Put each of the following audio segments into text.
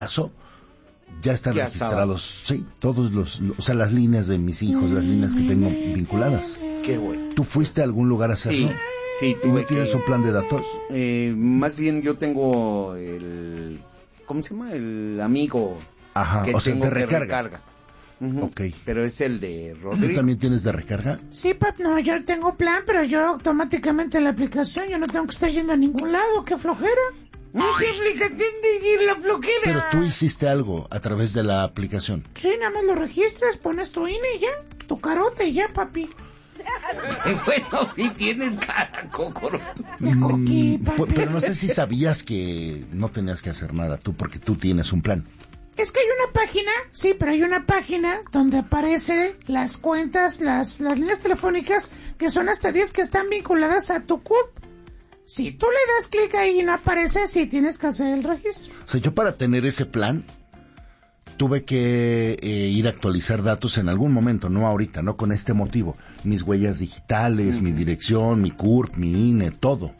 caso, ya están Ya registrados, sí, todos o sea, las líneas de mis hijos, las líneas que tengo vinculadas. Qué bueno. ¿Tú fuiste a algún lugar a hacerlo? Sí, ¿Y no tuve tienes que... un plan de datos? Más bien yo tengo ¿cómo se llama? El amigo Ajá, que o sea, tengo de recarga. recarga. Ujú. Ok. Pero es el de ¿Tú Rodrigo. también tienes de recarga? Sí, Pap, no, yo tengo plan, pero yo automáticamente en la aplicación, yo no tengo que estar yendo a ningún lado, qué flojera. ¿Qué aplicación de ir la flojera? Pero tú hiciste algo a través de la aplicación. Sí, nada más lo registras, pones tu INE y ya, tu carote y ya, papi. Bueno, sí tienes cara, Cócoro. Coqui, papi. Pero no sé si sabías que no tenías que hacer nada tú, porque tú tienes un plan. Es que hay una página, sí, pero hay una página donde aparece las cuentas, las líneas telefónicas, que son hasta 10 que están vinculadas a tu CURP. Si tú le das clic ahí y no aparece, sí tienes que hacer el registro. O sea, yo para tener ese plan tuve que ir a actualizar datos en algún momento, no ahorita, no con este motivo. Mis huellas digitales, mi dirección, mi CURP, mi INE, todo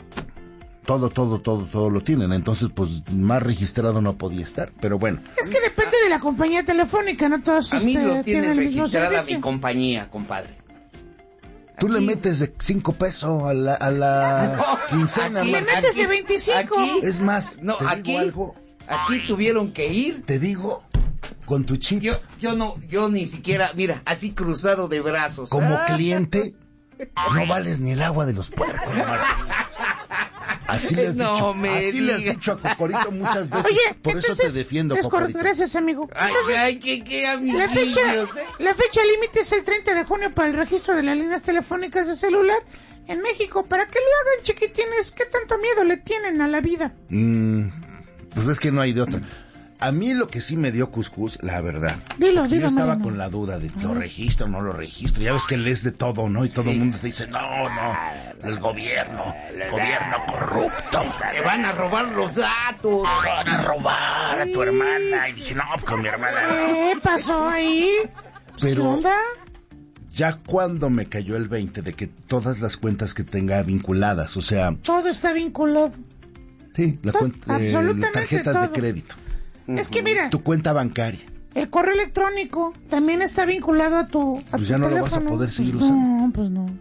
lo tienen. Entonces, pues, más registrado no podía estar. Pero bueno. Es que depende de la compañía telefónica, no todos A mí lo tienen tiene el mismo registrada servicio. mi compañía, compadre. Tú le metes de 5 pesos a la quincena. aquí- Le metes de 25. aquí- Es más, No, te aquí, digo algo, aquí tuvieron que ir. te digo, con tu chip, Yo ni siquiera, mira, así cruzado de brazos. como cliente, no vales ni el agua de los puercos, hermano. Así le has No dicho, me así le has digas. dicho a Cocorito muchas veces. Oye, por eso entonces, te defiendo, es correcto, Cocorito. gracias, amigo. Ay, qué La fecha, amiguillos, la fecha límite es el 30 de junio para el registro de las líneas telefónicas de celular en México. ¿Para qué lo hagan, chiquitines? ¿Qué tanto miedo le tienen a la vida? Pues es que no hay de otra. A mí lo que sí me dio cuscús, la verdad. Dilo, Yo estaba Mariano. con la duda de lo registro o no lo registro. Ya ves que lees de todo, ¿no? Y todo el mundo te dice, no, el gobierno corrupto. Te van a robar los datos. Van a robar a tu hermana. Y dije, no, pues con mi hermana. ¿Qué pasó ahí? ¿Qué Pero onda? ya cuando me cayó el 20 de que todas las cuentas que tenga vinculadas, o sea, Todo está vinculado. sí, Absolutamente tarjetas todo. de crédito, Es que mira, tu cuenta bancaria. el correo electrónico también está vinculado a tu Pues tu ya no lo vas a teléfono. poder seguir Pues usando. No, pues no.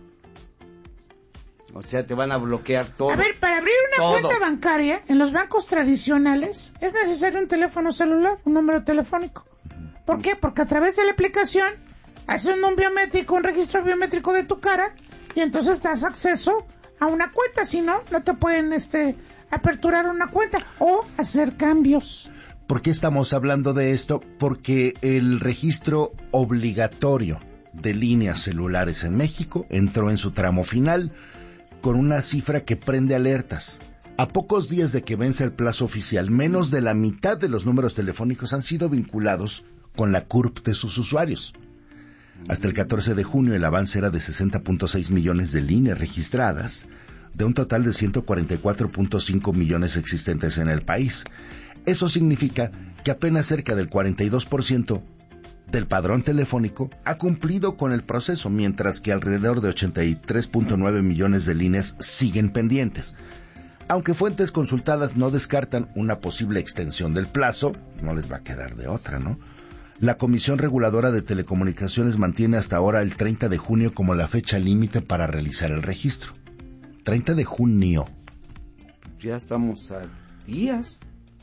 O sea, te van a bloquear todo. A ver, para abrir una Todo. cuenta bancaria en los bancos tradicionales es necesario un teléfono celular, un número telefónico. ¿Por qué? Porque a través de la aplicación haces un biométrico, un registro biométrico de tu cara y entonces das acceso a una cuenta. Si no, no te pueden aperturar una cuenta o hacer cambios. ¿Por qué estamos hablando de esto? Porque el registro obligatorio de líneas celulares en México entró en su tramo final con una cifra que prende alertas. A pocos días de que vence el plazo oficial, menos de la mitad de los números telefónicos han sido vinculados con la CURP de sus usuarios. Hasta el 14 de junio el avance era de 60.6 millones de líneas registradas, de un total de 144.5 millones existentes en el país. Eso significa que apenas cerca del 42% del padrón telefónico ha cumplido con el proceso, mientras que alrededor de 83.9 millones de líneas siguen pendientes. Aunque fuentes consultadas no descartan una posible extensión del plazo, no les va a quedar de otra, ¿no? La Comisión Reguladora de Telecomunicaciones mantiene hasta ahora el 30 de junio como la fecha límite para realizar el registro. 30 de junio. Ya estamos a días.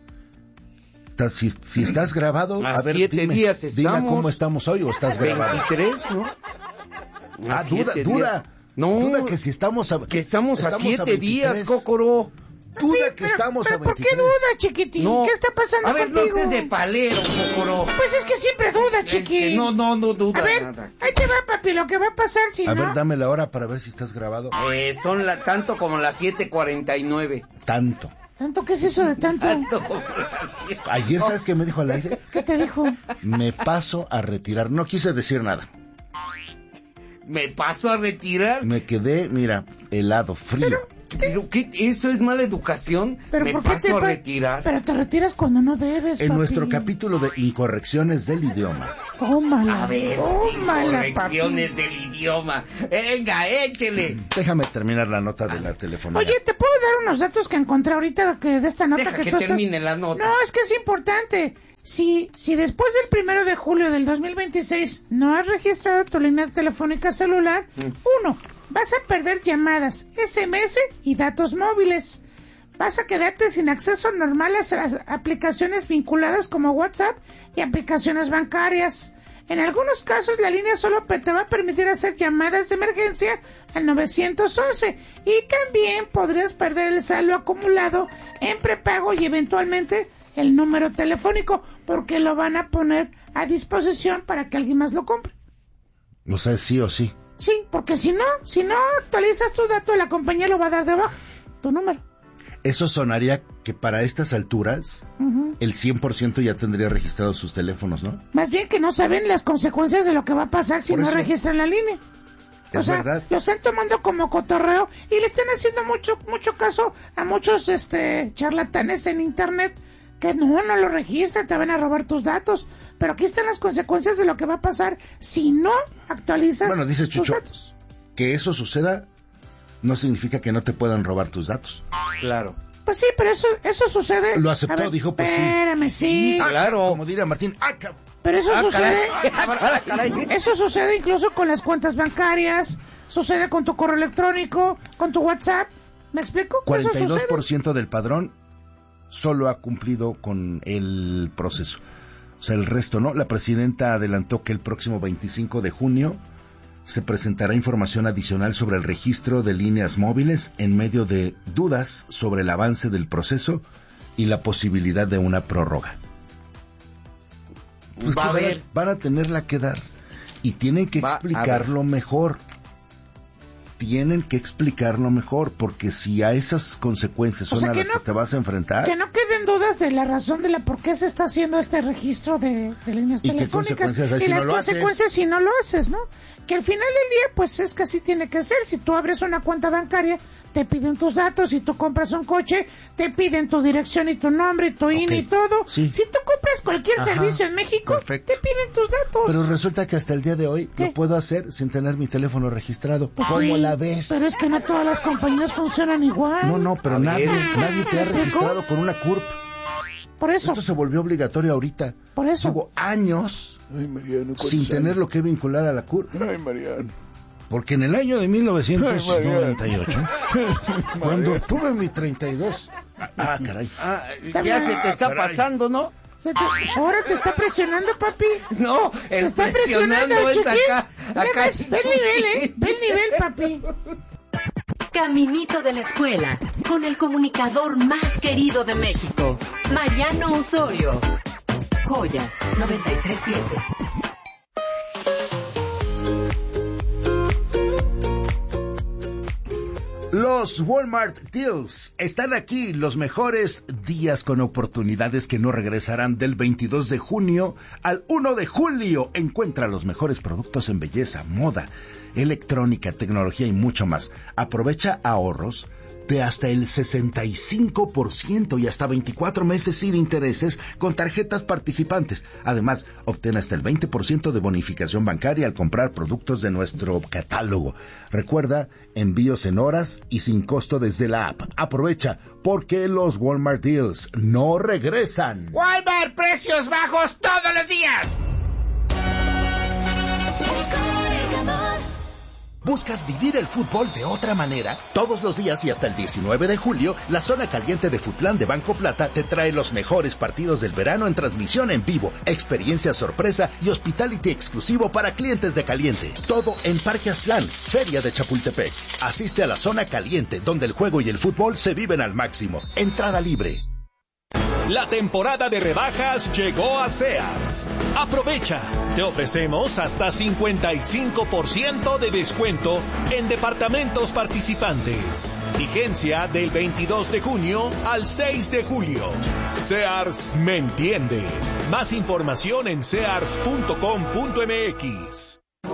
Si estás grabado, A a ver, 7 dime, días dime estamos. cómo estamos hoy o estás grabado. 23, ¿no? Ah, A 7 duda. días. No, Duda que si estamos a... que estamos a 7 23. días, Cócoro. Duda que estamos a ¿Pero por qué 23. duda, chiquitín? No. ¿Qué está pasando A ver, no contigo? estés de palero, Cócoro. Pues es que siempre duda, chiquitín. No duda A ver, nada. ahí te va, papi, lo que va a pasar si A no... ver, dame la hora para ver si estás grabado. Son tanto como las 7:49. Tanto. ¿Tanto qué es eso de tanto? Tanto como las 7. Ayer, ¿sabes qué me dijo al aire? ¿Qué te dijo? Me paso a retirar. No quise decir nada. ¿Me paso a retirar? Me quedé, mira, helado, frío. ¿Pero qué? ¿Eso es mala educación? ¿Pero ¿Me por qué paso a retirar? Pero te retiras cuando no debes, En papi. nuestro capítulo de incorrecciones del idioma. Tómala, A ver, tómala, correcciones papi. del idioma. Venga, échele. Déjame terminar la nota de la telefonía. Oye, ¿te puedo dar unos datos que encontré ahorita de esta nota? Deja que tú termine la nota. No, es que es importante. Si después del 1 de julio del 2026 no has registrado tu línea telefónica celular, 1, vas a perder llamadas, SMS y datos móviles. Vas a quedarte sin acceso normal a las aplicaciones vinculadas como WhatsApp y aplicaciones bancarias. En algunos casos la línea solo te va a permitir hacer llamadas de emergencia al 911 y también podrías perder el saldo acumulado en prepago y eventualmente el número telefónico porque lo van a poner a disposición para que alguien más lo compre. O sea, sí o sí. Sí, porque si no actualizas tu dato, la compañía lo va a dar de baja, tu número. Eso sonaría que para estas alturas el 100% ya tendría registrados sus teléfonos, ¿no? Más bien que no saben las consecuencias de lo que va a pasar si Por no eso. registran la línea. Es verdad. Lo están tomando como cotorreo y le están haciendo mucho caso a muchos charlatanes en internet que no lo registran, te van a robar tus datos. Pero aquí están las consecuencias de lo que va a pasar si no actualizas Bueno, dice Chucho, tus datos. que eso suceda no significa que no te puedan robar tus datos. Claro. Pues sí, pero eso sucede. Lo aceptó, A ver, dijo, pues sí. Espérame, sí. Claro. Como diría Martín, Pero eso sucede. Caray. Eso sucede incluso con las cuentas bancarias, sucede con tu correo electrónico, con tu WhatsApp. ¿Me explico? Eso sucede. 42% del padrón solo ha cumplido con el proceso. O sea, el resto no. La presidenta adelantó que el próximo 25 de junio se presentará información adicional sobre el registro de líneas móviles en medio de dudas sobre el avance del proceso y la posibilidad de una prórroga. Pues Va a que haber. van a tenerla que dar y tienen que Va a explicarlo mejor. Tienen que explicarlo mejor, porque si a esas consecuencias son O sea, a que las no- que te vas a enfrentar, Que no queden dudas de la razón de la por qué se está haciendo este registro de líneas ¿Y qué telefónicas consecuencias hay y si no las lo haces? consecuencias si no lo haces, ¿no? Que al final del día pues es que así tiene que ser. Si tú abres una cuenta bancaria te piden tus datos, si tú compras un coche te piden tu dirección y tu nombre y tu INE y todo. Sí. Si tú compras cualquier Ajá, servicio en México perfecto. te piden tus datos. pero resulta que hasta el día de hoy ¿Qué? lo puedo hacer sin tener mi teléfono registrado. Pues ¿Cómo sí, la ves? pero es que no todas las compañías funcionan igual. No, pero A nadie ver. te ha ¿Me registrado explico? con una CURP. Por eso, Esto se volvió obligatorio ahorita. por eso. Llevo años sin tenerlo que vincular a la CURP. Ay, Mariano. Porque en el año de 1998, cuando obtuve mi 32... Ah, caray. Ya se te está caray. pasando, ¿no? Ahora te está presionando, papi. No, Te el está presionando presionando, es Chucky. acá. Acá Ve es el nivel, Ve el nivel, papi. Caminito de la escuela, con el comunicador más querido de México, Mariano Osorio. Joya 93.7. Los Walmart Deals están aquí, los mejores días con oportunidades que no regresarán del 22 de junio al 1 de julio. Encuentra los mejores productos en belleza, moda, electrónica, tecnología y mucho más. Aprovecha ahorros de hasta el 65% y hasta 24 meses sin intereses con tarjetas participantes. Además, obtén hasta el 20% de bonificación bancaria al comprar productos de nuestro catálogo. Recuerda, envíos en horas y sin costo desde la app. Aprovecha, porque los Walmart Deals no regresan. Walmart, precios bajos todos los días. ¿Buscas vivir el fútbol de otra manera? Todos los días y hasta el 19 de julio, la zona caliente de Futlán de Banco Plata te trae los mejores partidos del verano en transmisión en vivo, experiencia sorpresa y hospitality exclusivo para clientes de Caliente. Todo en Parque Aztlán, Feria de Chapultepec. Asiste a la zona caliente, donde el juego y el fútbol se viven al máximo. Entrada libre. La temporada de rebajas llegó a Sears. Aprovecha. Te ofrecemos hasta 55% de descuento en departamentos participantes. Vigencia del 22 de junio al 6 de julio. Sears me entiende. Más información en sears.com.mx.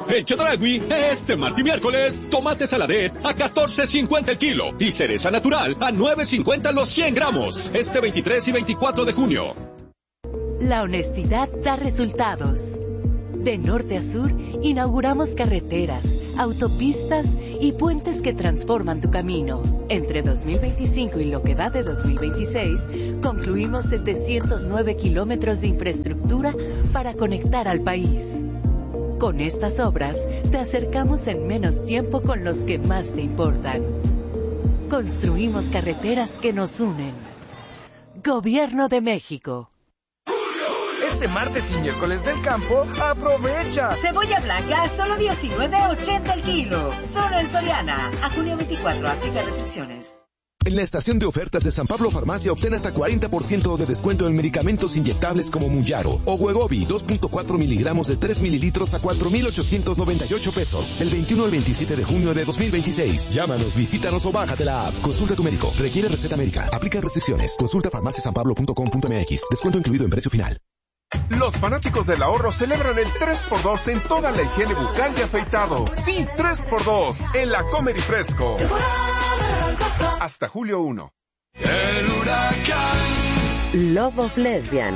En Chedragui, este martes y miércoles, tomate saladet a $14.50 el kilo y cereza natural a $9.50 los 100 gramos. Este 23 y 24 de junio. La honestidad da resultados. De norte a sur, inauguramos carreteras, autopistas y puentes que transforman tu camino. Entre 2025 y lo que va de 2026, concluimos 709 kilómetros de infraestructura para conectar al país. Con estas obras, te acercamos en menos tiempo con los que más te importan. Construimos carreteras que nos unen. Gobierno de México. Este martes y miércoles del campo, aprovecha. Cebolla blanca a solo $19.80 el kilo. Solo en Soriana. A junio 24, aplica restricciones. En la estación de ofertas de San Pablo Farmacia obtén hasta 40% de descuento en medicamentos inyectables como Mounjaro o Wegovy 2.4 miligramos de 3 mililitros a $4,898. El 21 al 27 de junio de 2026. Llámanos, visítanos o bájate la app. Consulta a tu médico. Requiere receta médica. Aplica restricciones. Consulta farmaciasanpablo.com.mx. Descuento incluido en precio final. Los fanáticos del ahorro celebran el 3x2 en toda la higiene bucal y afeitado. Sí, 3x2 en la Comer y Fresco. Hasta julio 1. El huracán. Love of Lesbian.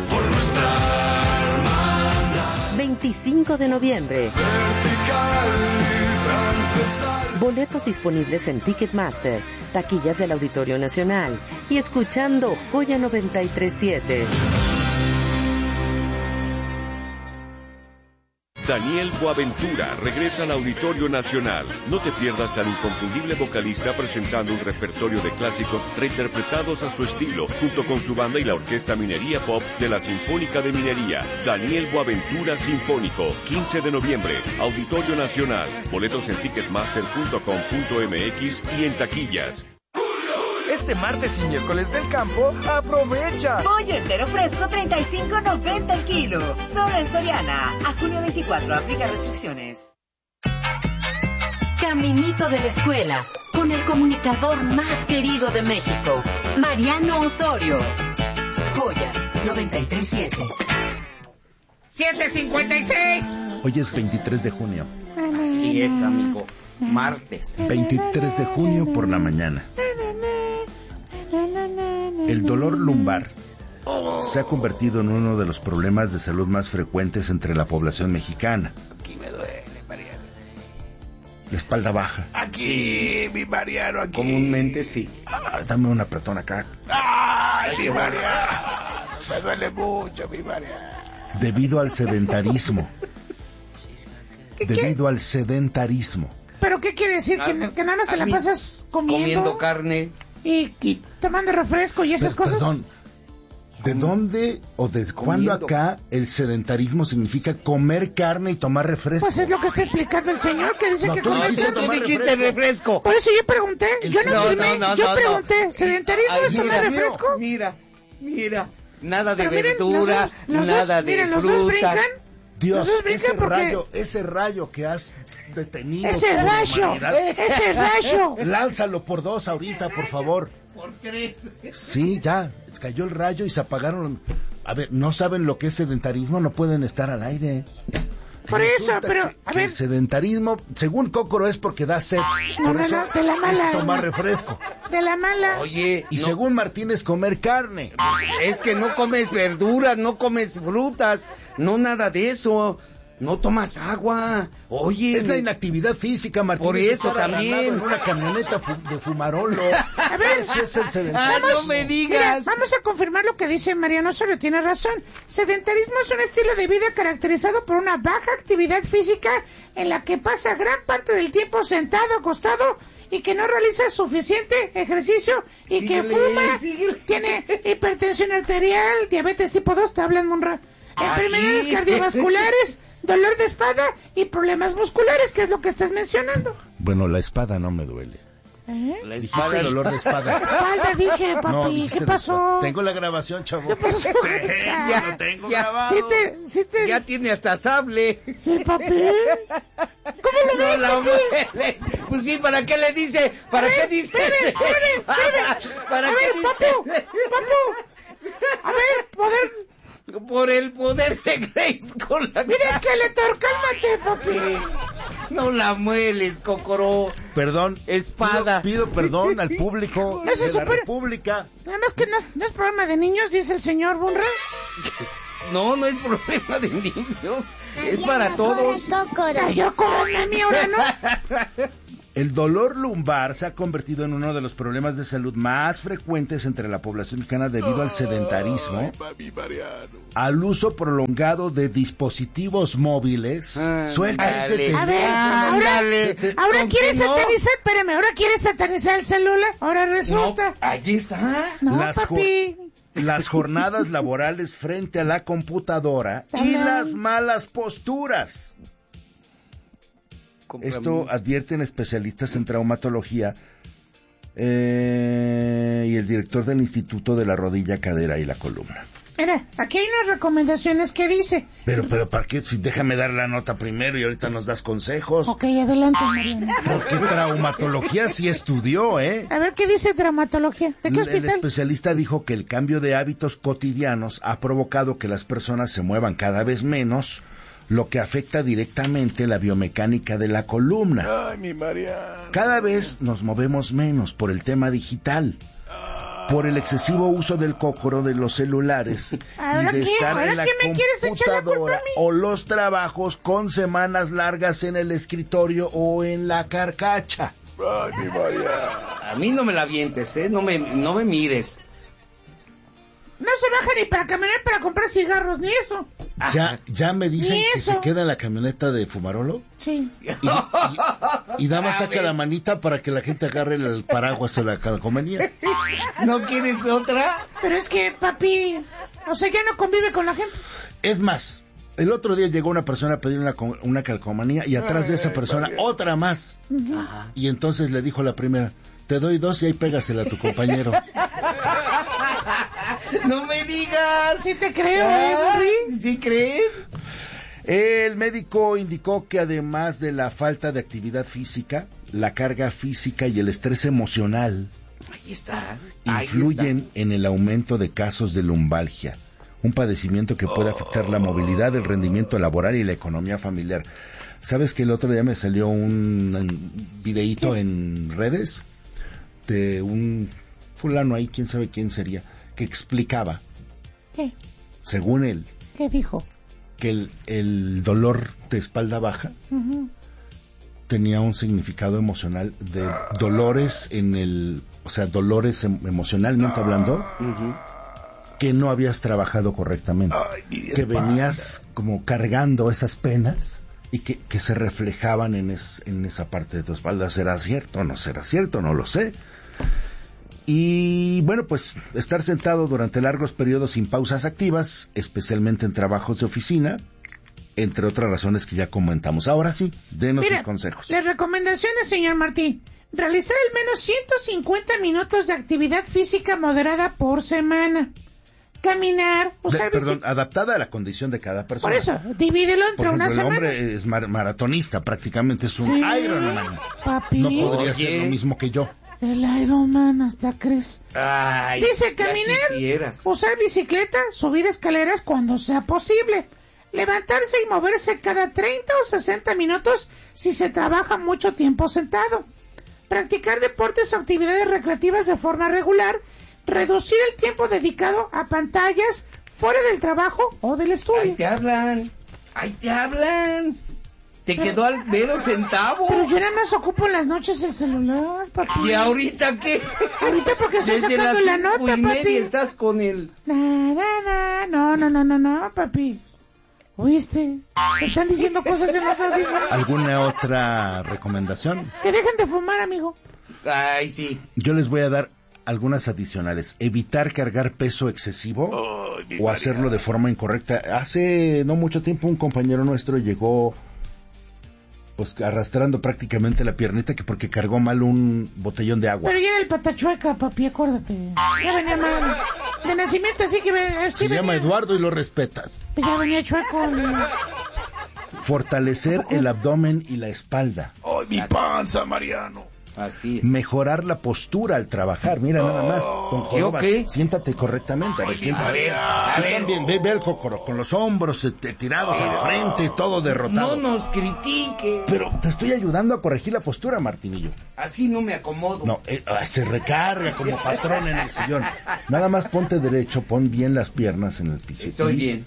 25 de noviembre. Boletos disponibles en Ticketmaster, taquillas del Auditorio Nacional y escuchando Joya 93.7. Daniel Boaventura regresa al Auditorio Nacional. No te pierdas al inconfundible vocalista presentando un repertorio de clásicos reinterpretados a su estilo, junto con su banda y la Orquesta Minería Pop de la Sinfónica de Minería. Daniel Boaventura Sinfónico, 15 de noviembre, Auditorio Nacional. Boletos en ticketmaster.com.mx y en taquillas. Este martes y miércoles del campo, aprovecha. Pollo entero fresco, $35.90 el kilo. Solo en Soriana. A junio 24, aplica restricciones. Caminito de la escuela, con el comunicador más querido de México, Mariano Osorio. Joya 93.7. 7:56. Hoy es 23 de junio. Así es, amigo. Martes. 23 de junio por la mañana. El dolor lumbar se ha convertido en uno de los problemas de salud más frecuentes entre la población mexicana. Aquí me duele, Mariano. La espalda baja. Aquí, mi Mariano, aquí. Comúnmente sí. Dame un apretón acá. ¡Ay, mi Mariano! Me duele mucho, mi Mariano. Debido al sedentarismo. Debido al sedentarismo. ¿Pero qué quiere decir? ¿Que nada más te la pasas comiendo carne y tomando refresco y esas cosas? Perdón, ¿de dónde o desde cuándo acá el sedentarismo significa comer carne y tomar refresco? Pues es lo que está explicando el señor, que dice que tú dijiste refresco. Por eso yo pregunté, yo pregunté, ¿sedentarismo es tomar refresco? Mira, nada de verdura, nada de frutas. Dios, ese rayo que has detenido. Ese rayo. Lánzalo por 2 ahorita, por favor. Por 3. Sí, ya, cayó el rayo y se apagaron. A ver, ¿no saben lo que es sedentarismo? No pueden estar al aire. Por eso, pero, a ver. El sedentarismo, según Cócoro, es porque da sed. Por eso de la mala. Es tomar refresco. De la mala. Oye. Y según Martínez, comer carne. Es que no comes verduras, no comes frutas, no nada de eso. No tomas agua. Oye. Es la inactividad física, Martínez. Por eso también. En una camioneta de fumarolo. A ver. Eso es el sedentarismo. No me digas. Mira, vamos a confirmar lo que dice Mariano Osorio. Tiene razón. Sedentarismo es un estilo de vida caracterizado por una baja actividad física en la que pasa gran parte del tiempo sentado, acostado y que no realiza suficiente ejercicio y que fuma, tiene hipertensión arterial, diabetes tipo 2, te hablan Monra, enfermedades cardiovasculares, dolor de espalda y problemas musculares, que es lo que estás mencionando. Bueno, la espada no me duele. La Dijiste dolor de espalda. Espalda, dije, papi. No, ¿Qué pasó? Tengo la grabación, chavo. ¿Qué pasó? Ya lo tengo grabado. Sí te... Ya tiene hasta sable. Sí, papi. ¿Cómo lo ves, papi? Pues sí, ¿para qué le dice? ¿Para qué dice? Espere. ¿Para qué dice? Papu. A ver, por el poder de Grace con la Mira, Skeletor, cálmate, papi. No la mueles, Cocoro. Perdón. Espada. Pido perdón al público de la República. Además que no es problema de niños, dice el señor Bunra. No es problema de niños. Es para todos. Yo como mami ahora no. El dolor lumbar se ha convertido en uno de los problemas de salud más frecuentes entre la población mexicana debido al sedentarismo, al uso prolongado de dispositivos móviles. Suelta ese teléfono. A ver, ahora quieres satanizar, espérame, ahora quieres satanizar el celular. Ahora resulta. No, ahí está. No, papi. Las jornadas laborales frente a la computadora y las malas posturas. Esto advierten especialistas en traumatología y el director del Instituto de la Rodilla, Cadera y la Columna. Mira, aquí hay unas recomendaciones que dice. Pero ¿para qué? Si déjame dar la nota primero y ahorita nos das consejos. Ok, adelante, Mariana. Porque traumatología sí estudió, ¿eh? A ver, ¿qué dice traumatología? ¿De qué hospital? El especialista dijo que el cambio de hábitos cotidianos ha provocado que las personas se muevan cada vez menos, lo que afecta directamente la biomecánica de la columna. Ay, mi Mariana. Cada vez nos movemos menos por el tema digital, por el excesivo uso del cócoro de los celulares y de estar en la computadora o los trabajos con semanas largas en el escritorio o en la carcacha. Ay, mi Mariana. A mí no me la avientes, no me mires. No se baja ni para caminar para comprar cigarros, ni eso. Ya me dicen que se queda en la camioneta de Fumarolo. Sí. Y nada más saca la manita para que la gente agarre el paraguas o la calcomanía. ¿No quieres otra? Pero es que, papi, o sea, ya no convive con la gente. Es más, el otro día llegó una persona a pedir una calcomanía y atrás de esa persona otra más. Ajá. Y entonces le dijo la primera, te doy 2 y ahí pégasela a tu compañero. No me digas. Sí te creo, ¿Sí crees? El médico indicó que además de la falta de actividad física, la carga física y el estrés emocional influyen en el aumento de casos de lumbalgia, un padecimiento que puede afectar la movilidad, el rendimiento laboral y la economía familiar. ¿Sabes que el otro día me salió un videíto en redes de un fulano ahí, quién sabe quién sería, que explicaba, ¿qué? Según él, ¿qué dijo? Que el dolor de espalda baja tenía un significado emocional de dolores dolores emocionalmente hablando, que no habías trabajado correctamente, que venías como cargando esas penas y que se reflejaban en esa parte de tu espalda. ¿Será cierto o no será cierto? No lo sé. Y bueno, pues estar sentado durante largos periodos sin pausas activas, especialmente en trabajos de oficina, entre otras razones que ya comentamos. Ahora sí, denos sus consejos. Las recomendaciones, señor Martín. Realizar al menos 150 minutos de actividad física moderada por semana. Caminar, Perdón, adaptada a la condición de cada persona. Por eso, divídelo entre una semana. El hombre es maratonista, prácticamente es un Ironman. Papi. No podría ser lo mismo que yo. El Ironman, hasta crees. Ay, dice caminar, usar bicicleta, subir escaleras cuando sea posible, levantarse y moverse cada 30 o 60 minutos si se trabaja mucho tiempo sentado, practicar deportes o actividades recreativas de forma regular, reducir el tiempo dedicado a pantallas fuera del trabajo o del estudio. Ahí te hablan. Te quedó al menos centavo. Pero yo nada más ocupo en las noches el celular, papi. ¿Y ahorita qué? Ahorita porque estoy sacando la nota, papi. Estás con el... No, papi. ¿Oíste? Te están diciendo cosas en los audífonos. ¿Alguna otra recomendación? Que dejen de fumar, amigo. Ay, sí. Yo les voy a dar algunas adicionales. Evitar cargar peso excesivo o hacerlo de forma incorrecta. Hace no mucho tiempo un compañero nuestro llegó pues arrastrando prácticamente la piernita que porque cargó mal un botellón de agua. Pero ya era el patachueca, papi, acuérdate. Ya venía mal. De nacimiento, así que... Se llama Eduardo y lo respetas. Pues ya venía chueco. Fortalecer el abdomen y la espalda. ¡Ay, mi panza, Mariano! Así es. Mejorar la postura al trabajar. Mira nada más, don Jorobas, siéntate correctamente. A ver, siéntate. También, ve el Cocoro, con los hombros tirados al frente, todo derrotado. No nos critique. Pero te estoy ayudando a corregir la postura, Martinillo. Así no me acomodo. No, se recarga como patrón en el sillón. Nada más ponte derecho, pon bien las piernas en el piso. Estoy bien.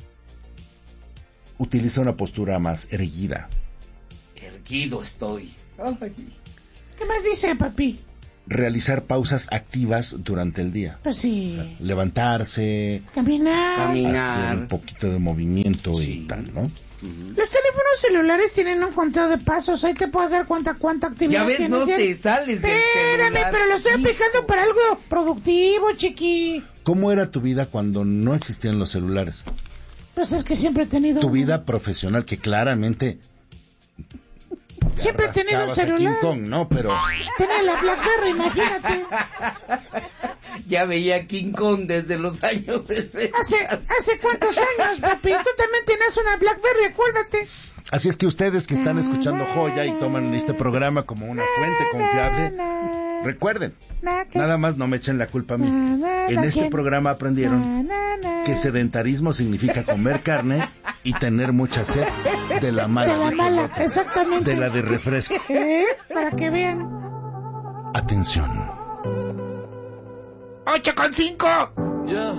Utiliza una postura más erguida. Erguido estoy. Ay. ¿Qué más dice, papi? Realizar pausas activas durante el día. Pues sí. O sea, levantarse. Caminar. Hacer un poquito de movimiento y tal, ¿no? Los teléfonos celulares tienen un conteo de pasos. Ahí te puedes dar cuenta cuánta actividad ya ves, tienes. no te sales del celular. Espérame, pero lo estoy aplicando para algo productivo, chiqui. ¿Cómo era tu vida cuando no existían los celulares? Pues es que siempre he tenido... Tu vida profesional, que claramente... Siempre he tenido un celular. King Kong, ¿no? Pero... Tenía la BlackBerry, imagínate. Ya veía King Kong desde los años 60. ¿Hace cuántos años, papi? Tú también tenías una BlackBerry, acuérdate. Así es que ustedes que están escuchando Joya y toman este programa como una fuente confiable, recuerden, nada más no me echen la culpa a mí. En este programa aprendieron que sedentarismo significa comer carne y tener mucha sed de la mala. De la mala, exactamente. De la de refresco. Para que vean. Atención. 8:5.